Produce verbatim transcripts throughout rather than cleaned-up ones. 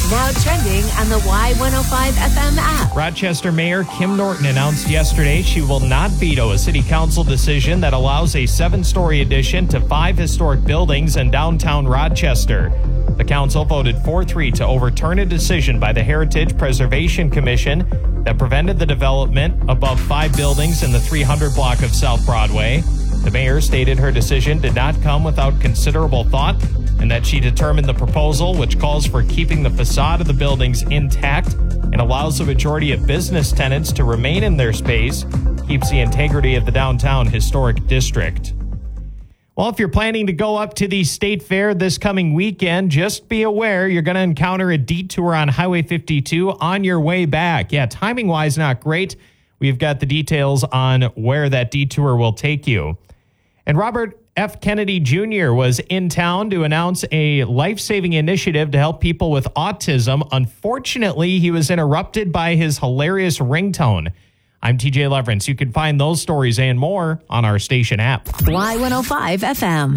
Now trending on the Y one oh five F M app. Rochester Mayor Kim Norton announced yesterday she will not veto a city council decision that allows a seven-story addition to five historic buildings in downtown Rochester. The council voted four three to overturn a decision by the Heritage Preservation Commission that prevented the development above five buildings in the three hundred block of South Broadway. The mayor stated her decision did not come without considerable thought and that she determined the proposal, which calls for keeping the facade of the buildings intact and allows the majority of business tenants to remain in their space, keeps the integrity of the downtown historic district. Well, if you're planning to go up to the State Fair this coming weekend, just be aware you're going to encounter a detour on Highway fifty-two on your way back. Yeah, timing-wise, not great. We've got the details on where that detour will take you. And Robert F. Kennedy Junior was in town to announce a life-saving initiative to help people with autism. Unfortunately, he was interrupted by his hilarious ringtone. I'm T J Leverance. You can find those stories and more on our station app. Y one oh five F M.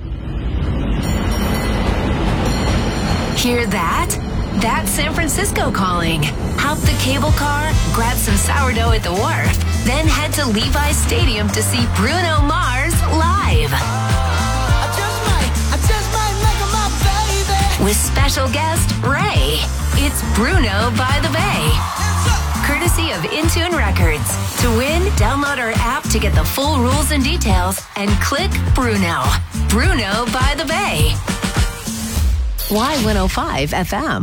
Hear that? That's San Francisco calling. Hop the cable car, grab some sourdough at the wharf, then head to Levi's Stadium to see Bruno Mars live. I just might, I just might make her my baby. With special guest Ray. It's Bruno by the Bay. Courtesy of Intune Records. To win, download our app to get the full rules and details and click Bruno. Bruno by the Bay. Y one oh five F M.